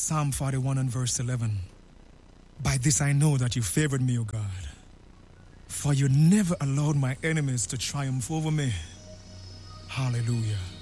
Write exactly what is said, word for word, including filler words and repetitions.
Psalm forty-one and verse eleven. By this I know that you favored me, O God, for you never allowed my enemies to triumph over me. Hallelujah.